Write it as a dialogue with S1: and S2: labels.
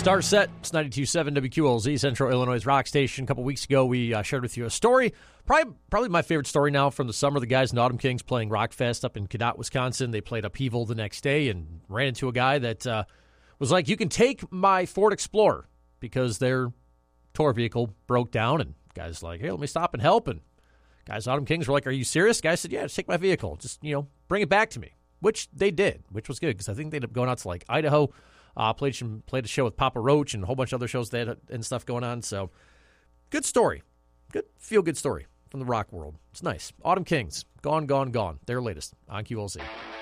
S1: Star Set, it's 92.7 WQLZ, Central Illinois' rock station. A couple weeks ago, we shared with you a story, probably my favorite story now from the summer. The guys in Autumn Kings playing Rockfest up in Cadott, Wisconsin. They played Upheaval the next day and ran into a guy that was like, you can take my Ford Explorer, because their tour vehicle broke down. And the guy's like, hey, let me stop and help. And guys, Autumn Kings were like, are you serious? The guy said, yeah, just take my vehicle. Just, bring it back to me, which they did, which was good, because I think they ended up going out to like Idaho. Played a show with Papa Roach and a whole bunch of other shows they had and stuff going on. So, good story. Good feel-good story from the rock world. It's nice. Autumn Kings, Gone, Gone, Gone. Their latest on QLZ.